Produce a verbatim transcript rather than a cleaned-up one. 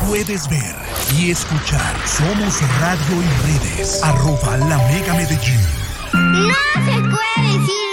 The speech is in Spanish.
puedes ver y escuchar. Somos Radio y Redes, arroba La Mega Medellín. No se puede decir